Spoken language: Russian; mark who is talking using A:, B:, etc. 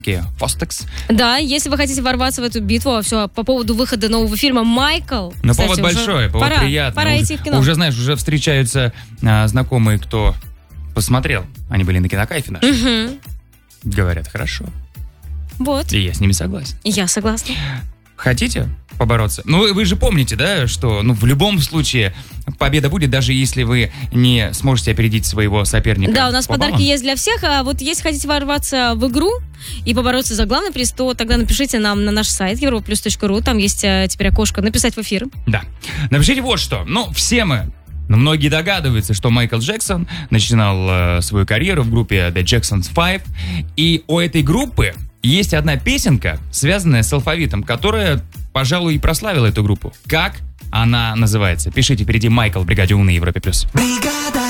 A: Фостекс.
B: Да, если вы хотите ворваться в эту битву, все по поводу выхода нового фильма «Майкл».
A: Но
B: кстати,
A: повод большой, повод приятный.
B: Пора идти в кино.
A: Уже, знаешь, уже встречаются знакомые, кто посмотрел. Они были на Кинокайфе наши.
B: Угу.
A: Говорят, хорошо.
B: Вот.
A: И я с ними согласен.
B: Я согласна.
A: Хотите побороться? Ну, вы же помните, да, что в любом случае победа будет, даже если вы не сможете опередить своего соперника.
B: Да, у нас
A: по
B: подарки
A: баллам.
B: есть для всех, а вот если хотите ворваться в игру и побороться за главный приз, то тогда напишите нам на наш сайт europlus.ru, там есть теперь окошко «Написать в эфир».
A: Да. Напишите вот что. Все мы, многие догадываются, что Майкл Джексон начинал свою карьеру в группе The Jacksons 5, и у этой группы есть одна песенка, связанная с алфавитом, которая, пожалуй, и прославила эту группу. Как она называется? Пишите впереди Майкл в «Бригаде У» на Европе+. Бригада!